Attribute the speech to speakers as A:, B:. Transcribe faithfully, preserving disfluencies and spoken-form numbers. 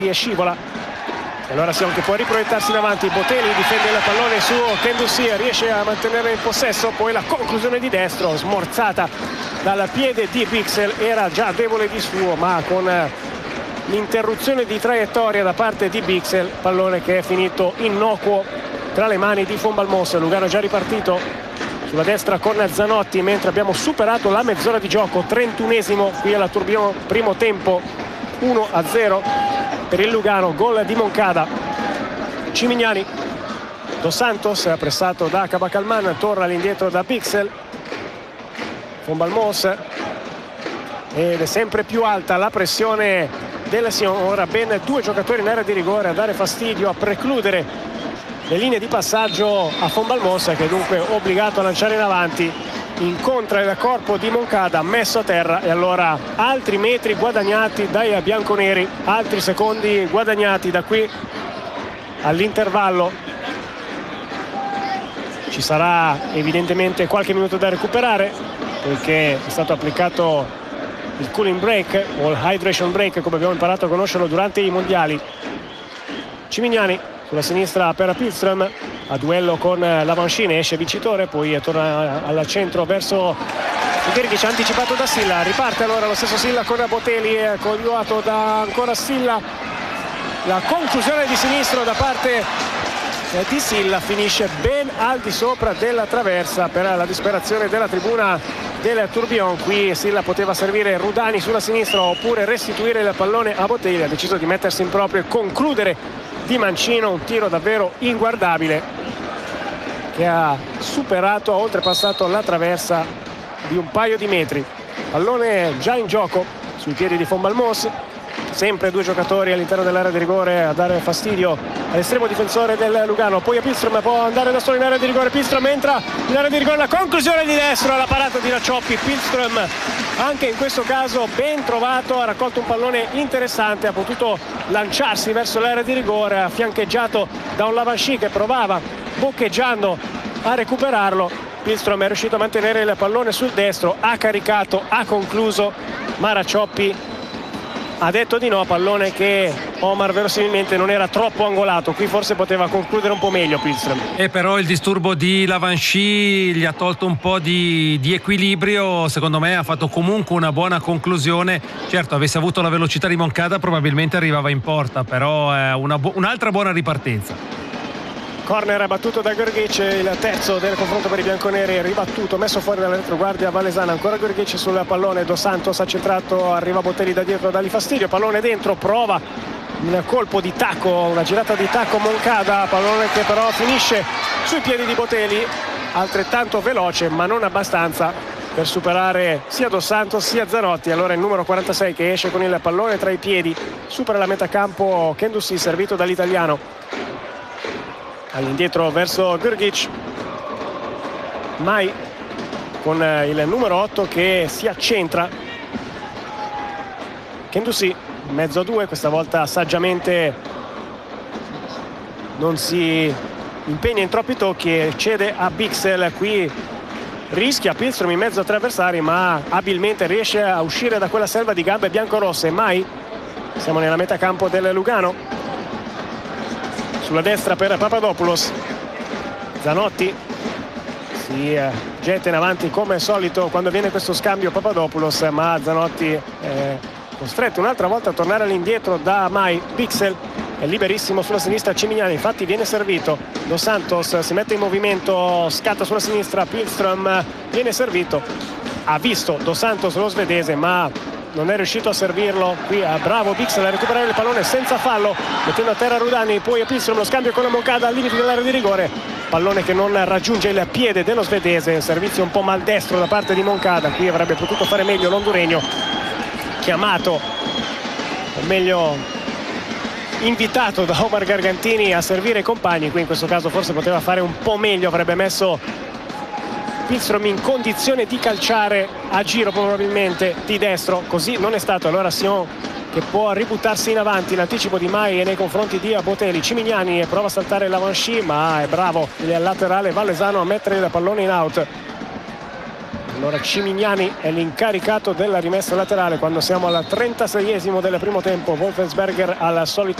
A: e scivola. Allora Sion che può riproiettarsi in avanti, Botelli difende il pallone su Kendouzi, riesce a mantenere il possesso, poi la conclusione di destro smorzata dal piede di Bixel, era già debole di suo, ma con l'interruzione di traiettoria da parte di Bixel, pallone che è finito innocuo tra le mani di Von Balmos. Lugano è già ripartito sulla destra con Zanotti, mentre abbiamo superato la mezz'ora di gioco, trentunesimo qui alla Tourbillon, primo tempo, uno a zero per il Lugano, gol di Moncada. Cimignani, Dos Santos pressato da Cabacalman, torna all'indietro da Bixel, Von Balmos, ed è sempre più alta la pressione del Sion. Ora ben due giocatori in area di rigore a dare fastidio, a precludere le linee di passaggio a Von Balmos, che è dunque obbligato a lanciare in avanti, incontra il corpo di Moncada, messo a terra, e allora altri metri guadagnati dai bianconeri, altri secondi guadagnati da qui all'intervallo. Ci sarà evidentemente qualche minuto da recuperare, poiché è stato applicato il cooling break o il hydration break, come abbiamo imparato a conoscerlo durante i mondiali. Cimignani sulla sinistra per Pihlström, a duello con Lavancini, esce vincitore, poi torna al centro verso Grgic, anticipato da Silla, riparte allora lo stesso Silla con Botelli, coadiuvato da ancora Silla, la conclusione di sinistro da parte di Silla finisce ben al di sopra della traversa per la disperazione della tribuna del Tourbillon. Qui Silla poteva servire Rudani sulla sinistra oppure restituire il pallone a Botelli, ha deciso di mettersi in proprio e concludere di mancino un tiro davvero inguardabile che ha superato, ha oltrepassato la traversa di un paio di metri. Pallone già in gioco sui piedi di Von Balmos, sempre due giocatori all'interno dell'area di rigore a dare fastidio all'estremo difensore del Lugano. Poi a Pihlström, può andare da solo in area di rigore, Pihlström entra in area di rigore, la conclusione di destro, la parata di Raccioppi. Pihlström anche in questo caso ben trovato, ha raccolto un pallone interessante, ha potuto lanciarsi verso l'area di rigore, ha fiancheggiato da un Lavanchy che provava boccheggiando a recuperarlo. Pihlström è riuscito a mantenere il pallone sul destro, ha caricato, ha concluso, ma Raccioppi ha detto di no, pallone che Omar verosimilmente non era troppo angolato, qui forse poteva concludere un po' meglio Pihlström.
B: E però il disturbo di Lavanchy gli ha tolto un po' di, di equilibrio, secondo me ha fatto comunque una buona conclusione. Certo, avesse avuto la velocità di Moncada probabilmente arrivava in porta, però è una bu- un'altra buona ripartenza.
A: Corner battuto da Grgic, il terzo del confronto per i bianconeri, ribattuto, messo fuori dalla retroguardia valesana. Ancora Grgic sul pallone, Dos Santos ha centrato, arriva Botelli da dietro, dagli fastidio, pallone dentro, prova un colpo di tacco, una girata di tacco Moncada, pallone che però finisce sui piedi di Botelli, altrettanto veloce ma non abbastanza per superare sia Dos Santos sia Zanotti. Allora il numero quarantasei che esce con il pallone tra i piedi, supera la metà campo Kendouzi, servito dall'italiano. All'indietro verso Grgic, Mai con il numero otto che si accentra. Kendouzi mezzo a due, questa volta saggiamente non si impegna in troppi tocchi e cede a Bixel. Qui rischia Pihlström in mezzo a tre avversari, ma abilmente riesce a uscire da quella selva di gambe biancorosse. Mai, siamo nella metà campo del Lugano, sulla destra per Papadopoulos. Zanotti si eh, getta in avanti come al solito quando viene questo scambio Papadopoulos, ma Zanotti è costretto un'altra volta a tornare all'indietro da Mai. Bixel è liberissimo sulla sinistra, Cimignani infatti viene servito, Dos Santos si mette in movimento, scatta sulla sinistra, Pihlström viene servito, ha visto Dos Santos lo svedese ma non è riuscito a servirlo. Qui a bravo Bixel a recuperare il pallone senza fallo, mettendo a terra Rudani, poi a Pihlström lo scambio con la Moncada al limite dell'area di rigore, pallone che non raggiunge il piede dello svedese, servizio un po' maldestro da parte di Moncada. Qui avrebbe potuto fare meglio l'Honduregno, chiamato, o meglio invitato da Omar Gargantini a servire i compagni. Qui in questo caso forse poteva fare un po' meglio, avrebbe messo Pihlström in condizione di calciare a giro probabilmente di destro, così non è stato. Allora Sion che può ributtarsi in avanti, l'anticipo di Mai nei confronti di Botelli. Cimignani prova a saltare Lavanchy ma è bravo il laterale valesano a mettere il pallone in out. Allora Cimignani è l'incaricato della rimessa laterale quando siamo al trentaseiesimo del primo tempo. Wolfensberger al solito